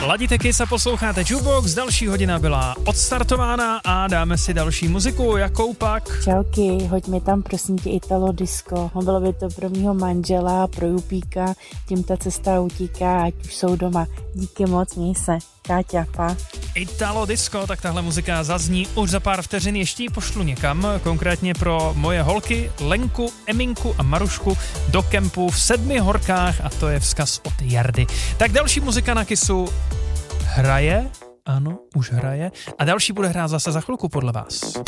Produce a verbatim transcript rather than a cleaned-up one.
Ladíte Kiss a posloucháte Jukebox, další hodina byla odstartována a dáme si další muziku, jakou pak? Čauky, hoď mi tam prosím tě Italo disco, bylo by to pro mýho manžela, pro Jupíka, tím ta cesta utíká, ať už jsou doma. Díky moc, měj se. Káťa, pa. Italo disco, tak tahle muzika zazní už za pár vteřin, ještě ji pošlu někam, konkrétně pro moje holky Lenku, Eminku a Marušku do kempu v Sedmi horkách a to je vzkaz od Jardy. Tak další muzika na Kissu hraje, ano, už hraje a další bude hrát zase za chvilku podle vás.